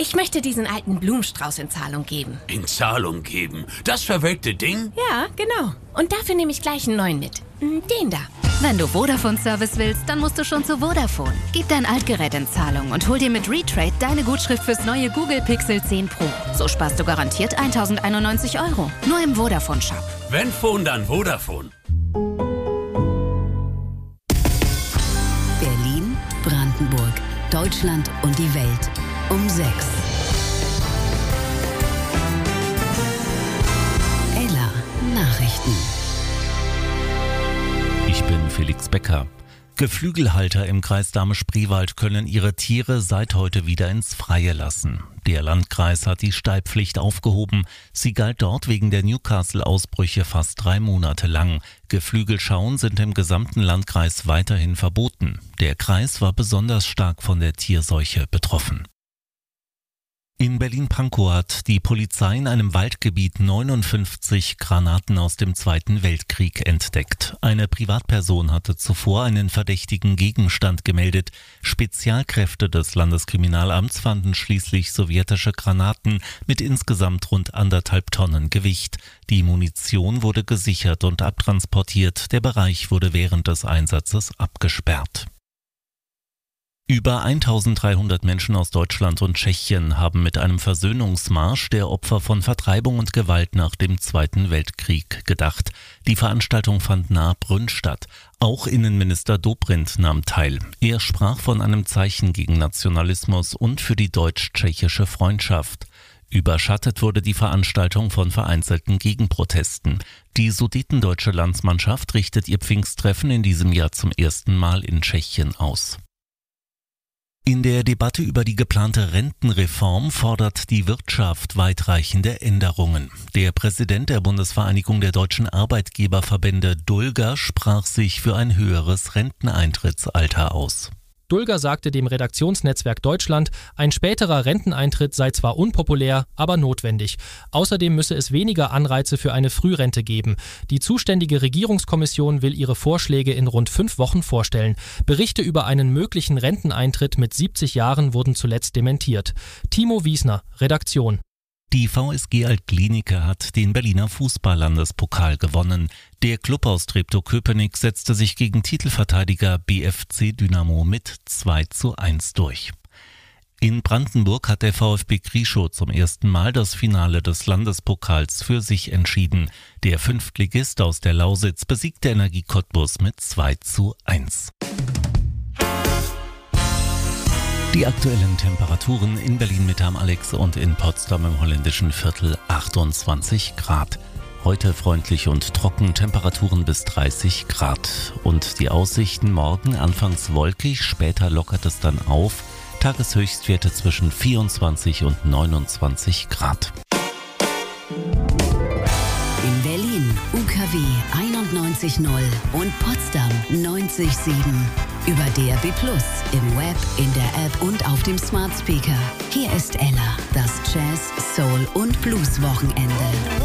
Ich möchte diesen alten Blumenstrauß in Zahlung geben. In Zahlung geben? Das verwelkte Ding? Ja, genau. Und dafür nehme ich gleich einen neuen mit. Den da. Wenn du Vodafone-Service willst, dann musst du schon zu Vodafone. Gib dein Altgerät in Zahlung und hol dir mit Retrade deine Gutschrift fürs neue Google Pixel 10 Pro. So sparst du garantiert 1.091 €. Nur im Vodafone-Shop. Wenn Phone, dann Vodafone. Berlin, Brandenburg, Deutschland und die Welt um 6. Ella Nachrichten. Ich bin Felix Becker. Geflügelhalter im Kreis Dahme-Spreewald können ihre Tiere seit heute wieder ins Freie lassen. Der Landkreis hat die Stallpflicht aufgehoben. Sie galt dort wegen der Newcastle-Ausbrüche fast 3 Monate lang. Geflügelschauen sind im gesamten Landkreis weiterhin verboten. Der Kreis war besonders stark von der Tierseuche betroffen. In Berlin-Pankow hat die Polizei in einem Waldgebiet 59 Granaten aus dem Zweiten Weltkrieg entdeckt. Eine Privatperson hatte zuvor einen verdächtigen Gegenstand gemeldet. Spezialkräfte des Landeskriminalamts fanden schließlich sowjetische Granaten mit insgesamt rund 1,5 Tonnen Gewicht. Die Munition wurde gesichert und abtransportiert. Der Bereich wurde während des Einsatzes abgesperrt. Über 1300 Menschen aus Deutschland und Tschechien haben mit einem Versöhnungsmarsch der Opfer von Vertreibung und Gewalt nach dem Zweiten Weltkrieg gedacht. Die Veranstaltung fand nahe Brünn statt. Auch Innenminister Dobrindt nahm teil. Er sprach von einem Zeichen gegen Nationalismus und für die deutsch-tschechische Freundschaft. Überschattet wurde die Veranstaltung von vereinzelten Gegenprotesten. Die sudetendeutsche Landsmannschaft richtet ihr Pfingsttreffen in diesem Jahr zum ersten Mal in Tschechien aus. In der Debatte über die geplante Rentenreform fordert die Wirtschaft weitreichende Änderungen. Der Präsident der Bundesvereinigung der deutschen Arbeitgeberverbände Dulger sprach sich für ein höheres Renteneintrittsalter aus. Dulger sagte dem Redaktionsnetzwerk Deutschland, ein späterer Renteneintritt sei zwar unpopulär, aber notwendig. Außerdem müsse es weniger Anreize für eine Frührente geben. Die zuständige Regierungskommission will ihre Vorschläge in rund 5 Wochen vorstellen. Berichte über einen möglichen Renteneintritt mit 70 Jahren wurden zuletzt dementiert. Timo Wiesner, Redaktion. Die VSG Altkliniker hat den Berliner Fußball-Landespokal gewonnen. Der Klub aus Treptow-Köpenick setzte sich gegen Titelverteidiger BFC Dynamo mit 2:1 durch. In Brandenburg hat der VfB Krieschow zum ersten Mal das Finale des Landespokals für sich entschieden. Der Fünftligist aus der Lausitz besiegte Energie Cottbus mit 2:1. Die aktuellen Temperaturen in Berlin-Mitte am Alex und in Potsdam im holländischen Viertel 28 Grad. Heute freundlich und trocken, Temperaturen bis 30 Grad. Und die Aussichten morgen anfangs wolkig, später lockert es dann auf. Tageshöchstwerte zwischen 24 und 29 Grad. In Berlin UKW 91.0 und Potsdam 90.7. Über DAB+, im Web, in der App und auf dem Smart Speaker. Hier ist Ella, das Jazz, Soul und Blues Wochenende.